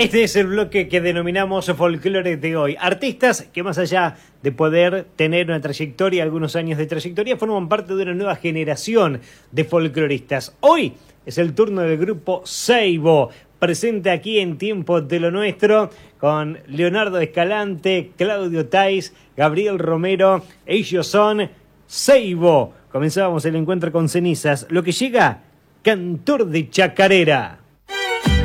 Este es el bloque que denominamos folclore de hoy. Artistas que más allá de poder tener una trayectoria, algunos años de trayectoria, forman parte de una nueva generación de folcloristas. Hoy es el turno del grupo Seibo, presente aquí en Tiempo de lo Nuestro, con Leonardo Escalante, Claudio Tais, Gabriel Romero. Ellos son Seibo. Comenzábamos el encuentro con Cenizas. Lo que llega, Cantor de Chacarera.